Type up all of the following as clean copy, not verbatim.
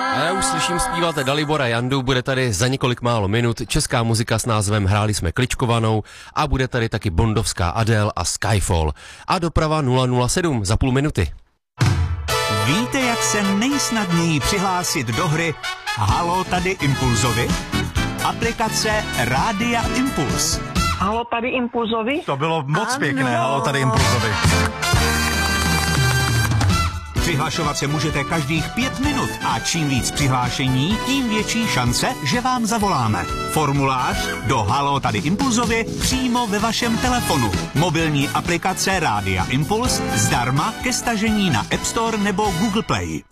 A já už slyším zpívat Dalibora Jandu, bude tady za několik málo minut česká muzika s názvem Hráli jsme kličkovanou a bude tady taky bondovská Adele a Skyfall. A doprava 007 za půl minuty. Víte, jak se nejsnadněji přihlásit do hry Halo tady Impulzovi? Aplikace Rádia Impuls. Halo tady Impulzovi? To bylo moc pěkné, Halo tady Impulzovi. Přihlašovat se můžete každých 5 minut a čím víc přihlášení, tím větší šance, že vám zavoláme. Formulář do Halo tady Impulzovi přímo ve vašem telefonu. Mobilní aplikace Rádia Impuls zdarma ke stažení na App Store nebo Google Play.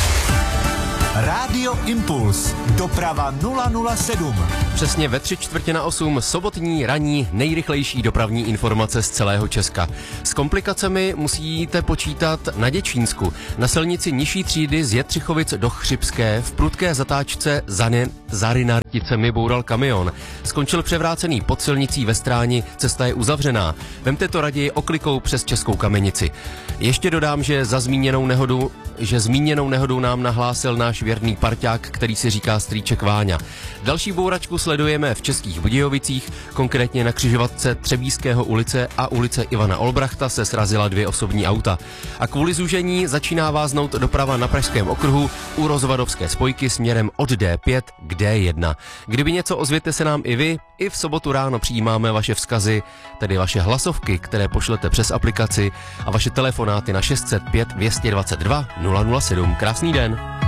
Rádio Impuls, doprava 007. Přesně ve 7:45 sobotní ranní nejrychlejší dopravní informace z celého Česka. S komplikacemi musíte počítat na Děčínsku. Na silnici nižší třídy z Jetřichovic do Chřibské v prudké zatáčce za Rynarticemi boural kamion. Skončil převrácený pod silnicí ve Stráni, cesta je uzavřená. Vemte to raději oklikou přes Českou Kamenici. Ještě dodám, že zmíněnou nehodou nám nahlásil náš věrný parťák, který si říká strýček Váňa. Další bouračku sledujeme v Českých Budějovicích, konkrétně na křižovatce Třebíčského ulice a ulice Ivana Olbrachta se srazila 2 osobní auta. A kvůli zúžení začíná váznout doprava na Pražském okruhu u rozvadovské spojky směrem od D5 k D1. Kdyby něco, ozvěte se nám i vy. I v sobotu ráno přijímáme vaše vzkazy, tedy vaše hlasovky, které pošlete přes aplikaci a vaše telefonáty na 605 222 007. Krásný den.